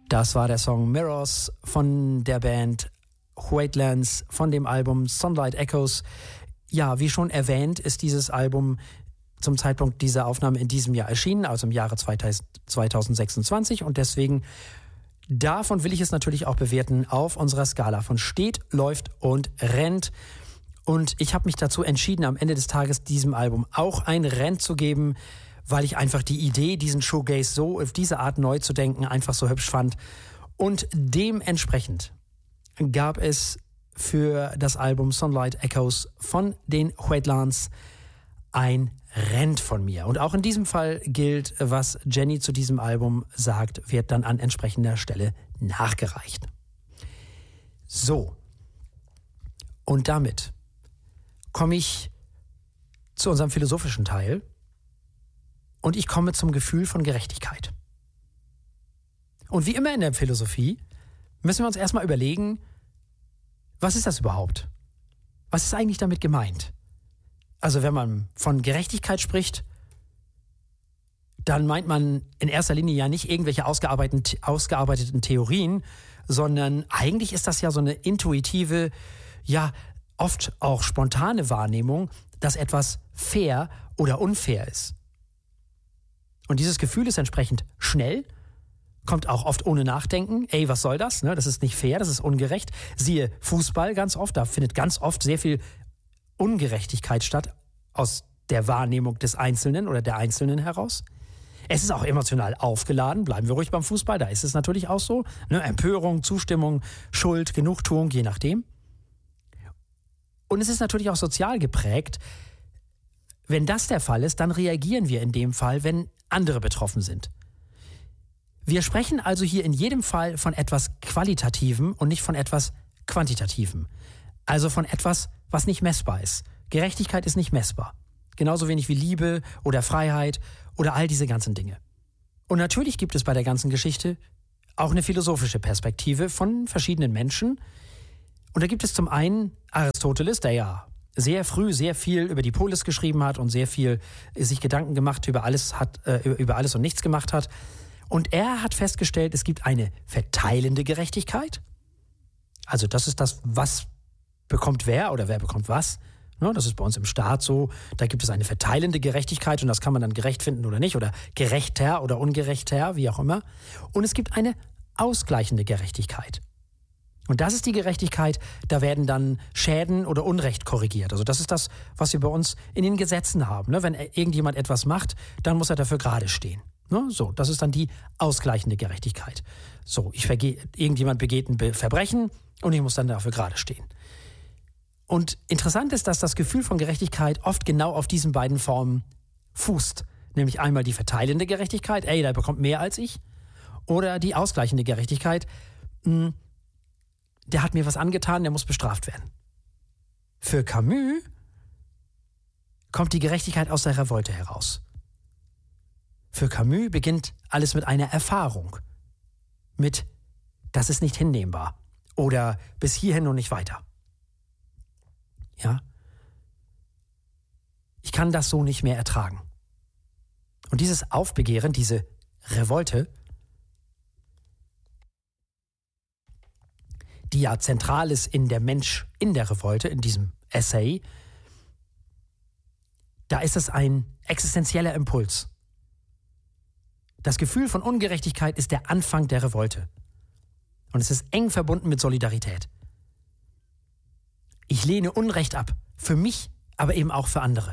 Das war der Song Mirrors von der Band Wetlands von dem Album Sunlight Echoes. Ja, wie schon erwähnt, ist dieses Album zum Zeitpunkt dieser Aufnahme in diesem Jahr erschienen, also im Jahre 2026. Und deswegen, davon will ich es natürlich auch bewerten auf unserer Skala von steht, läuft und rennt. Und ich habe mich dazu entschieden, am Ende des Tages diesem Album auch ein Renn zu geben, weil ich einfach die Idee, diesen Shoegaze so auf diese Art neu zu denken, einfach so hübsch fand. Und dementsprechend gab es für das Album Sunlight Echoes von den Wetlands ein Renn von mir. Und auch in diesem Fall gilt, was Jenny zu diesem Album sagt, wird dann an entsprechender Stelle nachgereicht. So. Und damit komme ich zu unserem philosophischen Teil und ich komme zum Gefühl von Gerechtigkeit. Und wie immer in der Philosophie müssen wir uns erstmal überlegen, was ist das überhaupt? Was ist eigentlich damit gemeint? Also wenn man von Gerechtigkeit spricht, dann meint man in erster Linie ja nicht irgendwelche ausgearbeiteten Theorien, sondern eigentlich ist das ja so eine intuitive, ja oft auch spontane Wahrnehmung, dass etwas fair oder unfair ist. Und dieses Gefühl ist entsprechend schnell, kommt auch oft ohne Nachdenken. Ey, was soll das? Das ist nicht fair, das ist ungerecht. Siehe Fußball ganz oft, da findet ganz oft sehr viel Ungerechtigkeit statt aus der Wahrnehmung des Einzelnen oder der Einzelnen heraus. Es ist auch emotional aufgeladen, bleiben wir ruhig beim Fußball, da ist es natürlich auch so. Empörung, Zustimmung, Schuld, Genugtuung, je nachdem. Und es ist natürlich auch sozial geprägt. Wenn das der Fall ist, dann reagieren wir in dem Fall, wenn andere betroffen sind. Wir sprechen also hier in jedem Fall von etwas Qualitativem und nicht von etwas Quantitativem. Also von etwas, was nicht messbar ist. Gerechtigkeit ist nicht messbar. Genauso wenig wie Liebe oder Freiheit oder all diese ganzen Dinge. Und natürlich gibt es bei der ganzen Geschichte auch eine philosophische Perspektive von verschiedenen Menschen. Und da gibt es zum einen Aristoteles, der ja sehr früh sehr viel über die Polis geschrieben hat und sehr viel sich Gedanken gemacht über alles und nichts gemacht hat. Und er hat festgestellt, es gibt eine verteilende Gerechtigkeit. Also das ist das, was bekommt wer oder wer bekommt was. Das ist bei uns im Staat so. Da gibt es eine verteilende Gerechtigkeit und das kann man dann gerecht finden oder nicht oder gerechter oder ungerechter, wie auch immer. Und es gibt eine ausgleichende Gerechtigkeit. Und das ist die Gerechtigkeit, da werden dann Schäden oder Unrecht korrigiert. Also das ist das, was wir bei uns in den Gesetzen haben. Wenn irgendjemand etwas macht, dann muss er dafür gerade stehen. So, das ist dann die ausgleichende Gerechtigkeit. So, irgendjemand begeht ein Verbrechen und ich muss dann dafür gerade stehen. Und interessant ist, dass das Gefühl von Gerechtigkeit oft genau auf diesen beiden Formen fußt. Nämlich einmal die verteilende Gerechtigkeit, ey, der bekommt mehr als ich. Oder die ausgleichende Gerechtigkeit, der hat mir was angetan, der muss bestraft werden. Für Camus kommt die Gerechtigkeit aus der Revolte heraus. Für Camus beginnt alles mit einer Erfahrung. Mit, das ist nicht hinnehmbar. Oder bis hierhin und nicht weiter. Ja? Ich kann das so nicht mehr ertragen. Und dieses Aufbegehren, diese Revolte, die ja zentral ist in der Mensch in der Revolte, in diesem Essay, da ist es ein existenzieller Impuls. Das Gefühl von Ungerechtigkeit ist der Anfang der Revolte. Und es ist eng verbunden mit Solidarität. Ich lehne Unrecht ab. Für mich, aber eben auch für andere.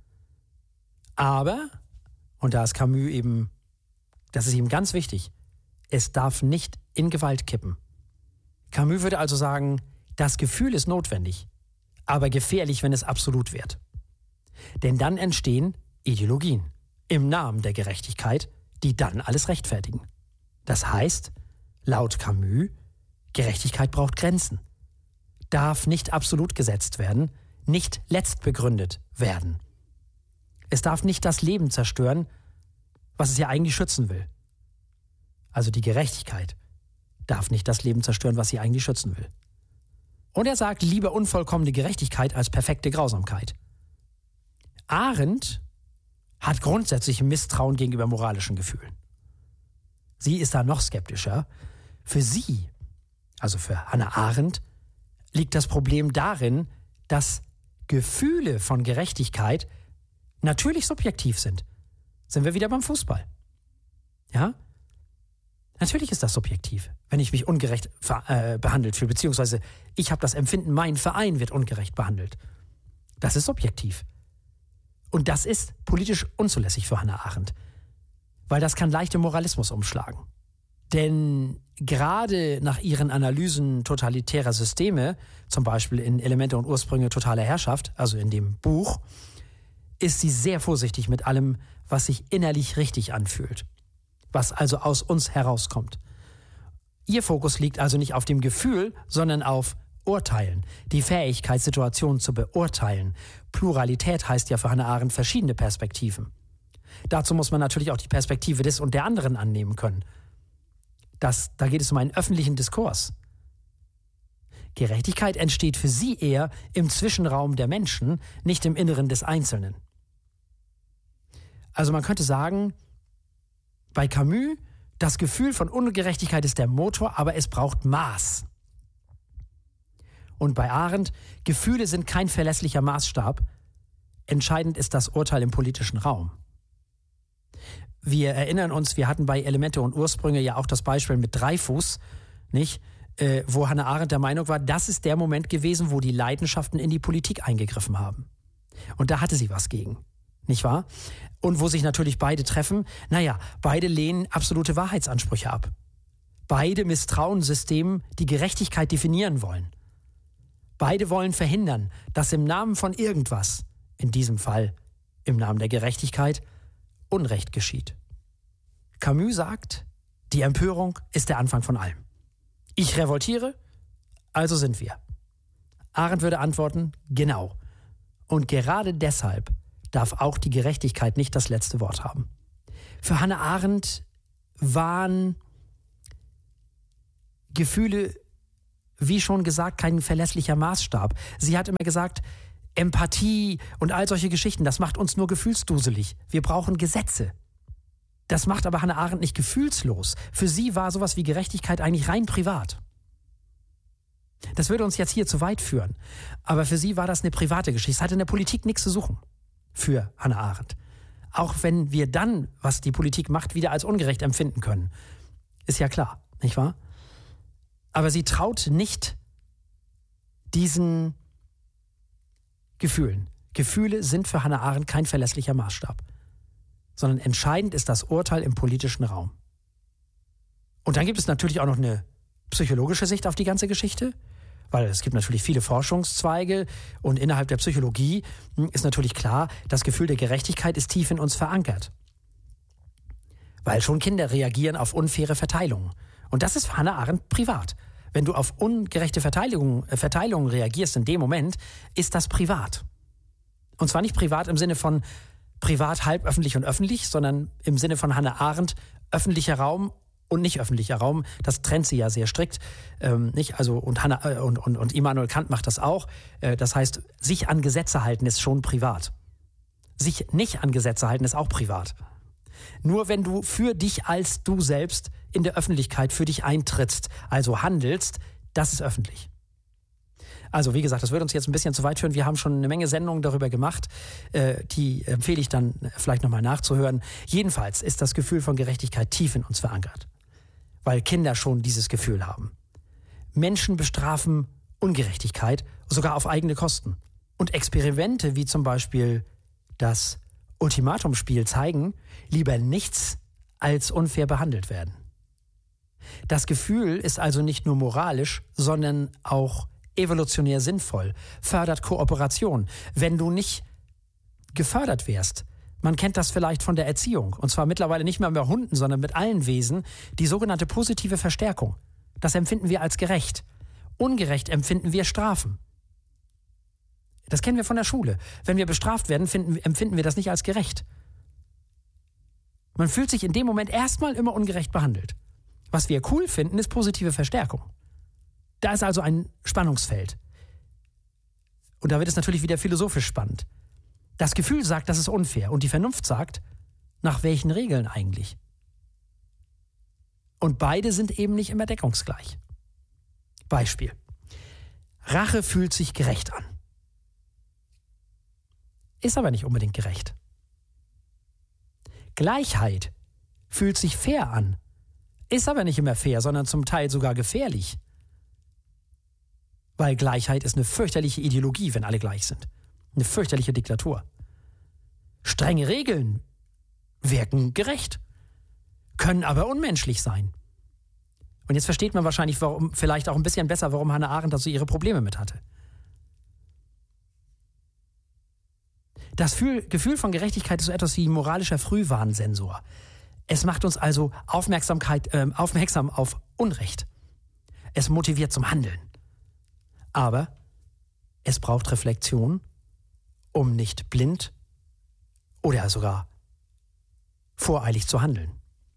Aber, und da ist Camus eben, das ist ihm ganz wichtig, es darf nicht in Gewalt kippen. Camus würde also sagen, das Gefühl ist notwendig, aber gefährlich, wenn es absolut wird. Denn dann entstehen Ideologien im Namen der Gerechtigkeit, die dann alles rechtfertigen. Das heißt, laut Camus, Gerechtigkeit braucht Grenzen, darf nicht absolut gesetzt werden, nicht letztbegründet werden. Es darf nicht das Leben zerstören, was es ja eigentlich schützen will. Also die Gerechtigkeit darf nicht das Leben zerstören, was sie eigentlich schützen will. Und er sagt, lieber unvollkommene Gerechtigkeit als perfekte Grausamkeit. Arendt hat grundsätzlich Misstrauen gegenüber moralischen Gefühlen. Sie ist da noch skeptischer. Für sie, also für Hannah Arendt, liegt das Problem darin, dass Gefühle von Gerechtigkeit natürlich subjektiv sind. Sind wir wieder beim Fußball. Ja? Natürlich ist das subjektiv, wenn ich mich ungerecht behandelt fühle, beziehungsweise ich habe das Empfinden, mein Verein wird ungerecht behandelt. Das ist subjektiv. Und das ist politisch unzulässig für Hannah Arendt, weil das kann leicht im Moralismus umschlagen. Denn gerade nach ihren Analysen totalitärer Systeme, zum Beispiel in Elemente und Ursprünge totaler Herrschaft, also in dem Buch, ist sie sehr vorsichtig mit allem, was sich innerlich richtig anfühlt, was also aus uns herauskommt. Ihr Fokus liegt also nicht auf dem Gefühl, sondern auf Urteilen, die Fähigkeit, Situationen zu beurteilen. Pluralität heißt ja für Hannah Arendt verschiedene Perspektiven. Dazu muss man natürlich auch die Perspektive des und der anderen annehmen können. Da geht es um einen öffentlichen Diskurs. Gerechtigkeit entsteht für sie eher im Zwischenraum der Menschen, nicht im Inneren des Einzelnen. Also man könnte sagen, bei Camus, das Gefühl von Ungerechtigkeit ist der Motor, aber es braucht Maß. Und bei Arendt, Gefühle sind kein verlässlicher Maßstab. Entscheidend ist das Urteil im politischen Raum. Wir erinnern uns, wir hatten bei Elemente und Ursprünge ja auch das Beispiel mit Dreyfus, nicht? Wo Hannah Arendt der Meinung war, das ist der Moment gewesen, wo die Leidenschaften in die Politik eingegriffen haben. Und da hatte sie was gegen, nicht wahr? Und wo sich natürlich beide treffen, beide lehnen absolute Wahrheitsansprüche ab. Beide misstrauen Systemen, die Gerechtigkeit definieren wollen. Beide wollen verhindern, dass im Namen von irgendwas, in diesem Fall im Namen der Gerechtigkeit, Unrecht geschieht. Camus sagt, die Empörung ist der Anfang von allem. Ich revoltiere, also sind wir. Arendt würde antworten, genau. Und gerade deshalb darf auch die Gerechtigkeit nicht das letzte Wort haben. Für Hannah Arendt waren Gefühle, wie schon gesagt, kein verlässlicher Maßstab. Sie hat immer gesagt, Empathie und all solche Geschichten, das macht uns nur gefühlsduselig. Wir brauchen Gesetze. Das macht aber Hannah Arendt nicht gefühlslos. Für sie war sowas wie Gerechtigkeit eigentlich rein privat. Das würde uns jetzt hier zu weit führen. Aber für sie war das eine private Geschichte. Es hatte in der Politik nichts zu suchen für Hannah Arendt. Auch wenn wir dann, was die Politik macht, wieder als ungerecht empfinden können. Ist ja klar, nicht wahr? Aber sie traut nicht diesen Gefühlen. Gefühle sind für Hannah Arendt kein verlässlicher Maßstab, sondern entscheidend ist das Urteil im politischen Raum. Und dann gibt es natürlich auch noch eine psychologische Sicht auf die ganze Geschichte, weil es gibt natürlich viele Forschungszweige und innerhalb der Psychologie ist natürlich klar, das Gefühl der Gerechtigkeit ist tief in uns verankert. Weil schon Kinder reagieren auf unfaire Verteilungen. Und das ist für Hannah Arendt privat. Wenn du auf ungerechte Verteilungen reagierst in dem Moment, ist das privat. Und zwar nicht privat im Sinne von privat, halb öffentlich und öffentlich, sondern im Sinne von Hannah Arendt, öffentlicher Raum und nicht öffentlicher Raum. Das trennt sie ja sehr strikt. Nicht? Also, und Immanuel Kant macht das auch. Das heißt, sich an Gesetze halten ist schon privat. Sich nicht an Gesetze halten ist auch privat. Nur wenn du für dich als du selbst in der Öffentlichkeit für dich eintrittst, also handelst, das ist öffentlich. Also wie gesagt, das würde uns jetzt ein bisschen zu weit führen. Wir haben schon eine Menge Sendungen darüber gemacht. Die empfehle ich dann vielleicht nochmal nachzuhören. Jedenfalls ist das Gefühl von Gerechtigkeit tief in uns verankert, weil Kinder schon dieses Gefühl haben. Menschen bestrafen Ungerechtigkeit, sogar auf eigene Kosten. Und Experimente wie zum Beispiel das Ultimatumspiel zeigen, lieber nichts als unfair behandelt werden. Das Gefühl ist also nicht nur moralisch, sondern auch evolutionär sinnvoll, fördert Kooperation. Wenn du nicht gefördert wärst, man kennt das vielleicht von der Erziehung, und zwar mittlerweile nicht mehr mit Hunden, sondern mit allen Wesen, die sogenannte positive Verstärkung. Das empfinden wir als gerecht. Ungerecht empfinden wir Strafen. Das kennen wir von der Schule. Wenn wir bestraft werden, empfinden wir das nicht als gerecht. Man fühlt sich in dem Moment erstmal immer ungerecht behandelt. Was wir cool finden, ist positive Verstärkung. Da ist also ein Spannungsfeld. Und da wird es natürlich wieder philosophisch spannend. Das Gefühl sagt, das ist unfair. Und die Vernunft sagt, nach welchen Regeln eigentlich? Und beide sind eben nicht immer deckungsgleich. Beispiel. Rache fühlt sich gerecht an. Ist aber nicht unbedingt gerecht. Gleichheit fühlt sich fair an. Ist aber nicht immer fair, sondern zum Teil sogar gefährlich. Weil Gleichheit ist eine fürchterliche Ideologie, wenn alle gleich sind. Eine fürchterliche Diktatur. Strenge Regeln wirken gerecht, können aber unmenschlich sein. Und jetzt versteht man wahrscheinlich, vielleicht auch ein bisschen besser, warum Hannah Arendt da so ihre Probleme mit hatte. Das Gefühl von Gerechtigkeit ist so etwas wie moralischer Frühwarnsensor. Es macht uns also aufmerksam auf Unrecht. Es motiviert zum Handeln. Aber es braucht Reflexion, um nicht blind oder sogar voreilig zu handeln.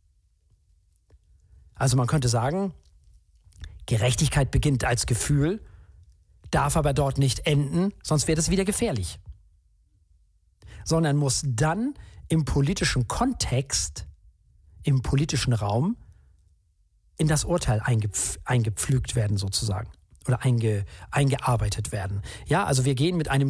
Also man könnte sagen, Gerechtigkeit beginnt als Gefühl, darf aber dort nicht enden, sonst wird es wieder gefährlich. Sondern muss dann im politischen Kontext, im politischen Raum in das Urteil eingepflügt werden sozusagen oder eingearbeitet werden. Ja, also wir gehen mit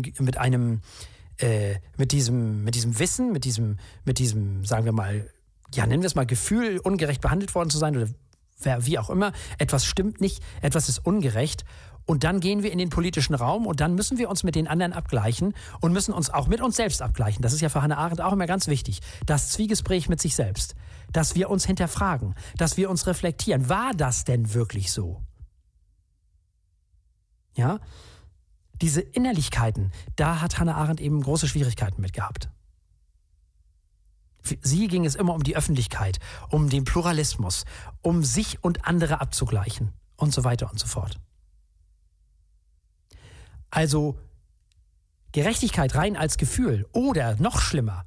diesem Wissen, mit diesem, sagen wir mal, ja, nennen wir es mal Gefühl, ungerecht behandelt worden zu sein oder wie auch immer, etwas stimmt nicht, etwas ist ungerecht. Und dann gehen wir in den politischen Raum und dann müssen wir uns mit den anderen abgleichen und müssen uns auch mit uns selbst abgleichen. Das ist ja für Hannah Arendt auch immer ganz wichtig. Das Zwiegespräch mit sich selbst. Dass wir uns hinterfragen, dass wir uns reflektieren. War das denn wirklich so? Ja? Diese Innerlichkeiten, da hat Hannah Arendt eben große Schwierigkeiten mit gehabt. Für sie ging es immer um die Öffentlichkeit, um den Pluralismus, um sich und andere abzugleichen und so weiter und so fort. Also Gerechtigkeit rein als Gefühl oder noch schlimmer,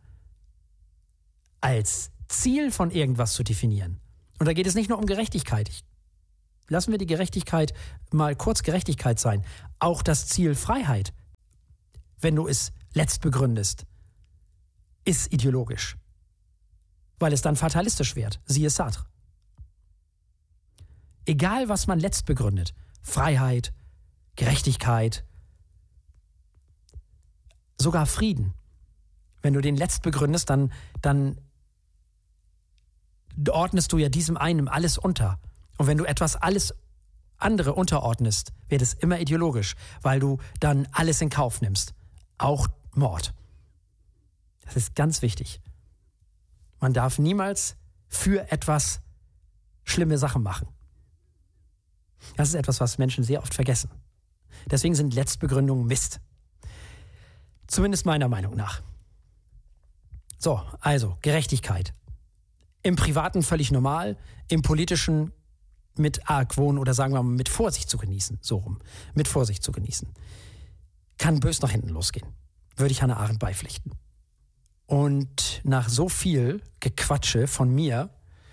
als Ziel von irgendwas zu definieren. Und da geht es nicht nur um Gerechtigkeit. Lassen wir die Gerechtigkeit mal kurz Gerechtigkeit sein. Auch das Ziel Freiheit, wenn du es letzt begründest, ist ideologisch. Weil es dann fatalistisch wird. Siehe Sartre. Egal, was man letzt begründet, Freiheit, Gerechtigkeit, sogar Frieden. Wenn du den letzt begründest, dann ordnest du ja diesem einen alles unter. Und wenn du etwas alles andere unterordnest, wird es immer ideologisch, weil du dann alles in Kauf nimmst. Auch Mord. Das ist ganz wichtig. Man darf niemals für etwas schlimme Sachen machen. Das ist etwas, was Menschen sehr oft vergessen. Deswegen sind Letztbegründungen Mist. Zumindest meiner Meinung nach. So, also Gerechtigkeit. Im Privaten völlig normal, im Politischen mit Argwohn oder sagen wir mal mit Vorsicht zu genießen. So rum. Mit Vorsicht zu genießen. Kann bös nach hinten losgehen. Würde ich Hannah Arendt beipflichten. Und nach so viel Gequatsche von mir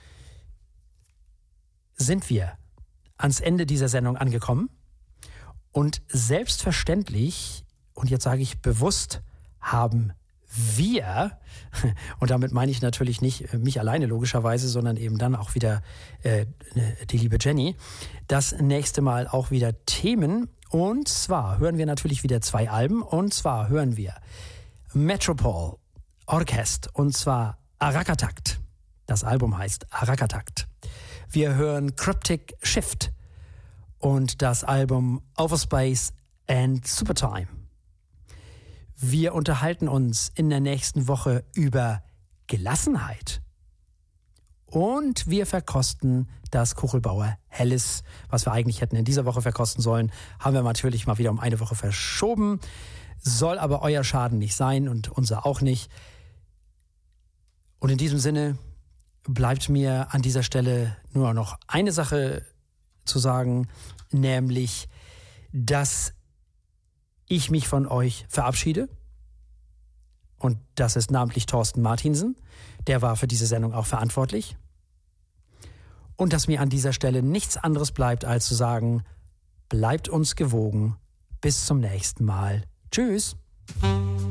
sind wir ans Ende dieser Sendung angekommen. Und selbstverständlich, und jetzt sage ich bewusst, haben wir, und damit meine ich natürlich nicht mich alleine logischerweise, sondern eben dann auch wieder die liebe Jenny, das nächste Mal auch wieder Themen. Und zwar hören wir natürlich wieder 2 Alben. Und zwar hören wir Metropole Orchest, und zwar Arakatakt. Das Album heißt Arakatakt. Wir hören Cryptic Shift und das Album Overspace and Supertime. Wir unterhalten uns in der nächsten Woche über Gelassenheit. Und wir verkosten das Kuchelbauer Helles, was wir eigentlich hätten in dieser Woche verkosten sollen, haben wir natürlich mal wieder um eine Woche verschoben. Soll aber euer Schaden nicht sein und unser auch nicht. Und in diesem Sinne bleibt mir an dieser Stelle nur noch eine Sache zu sagen, nämlich, dass ich mich von euch verabschiede. Und das ist namentlich Thorsten Martinsen. Der war für diese Sendung auch verantwortlich. Und dass mir an dieser Stelle nichts anderes bleibt, als zu sagen, bleibt uns gewogen. Bis zum nächsten Mal. Tschüss.